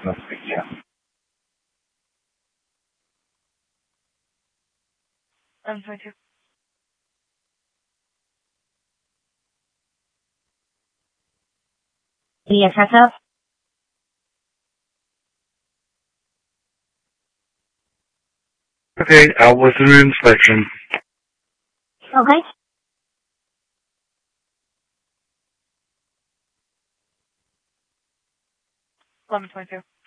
No big deal. 1122. Via checkup. Okay, out with an inspection. Okay. 1122.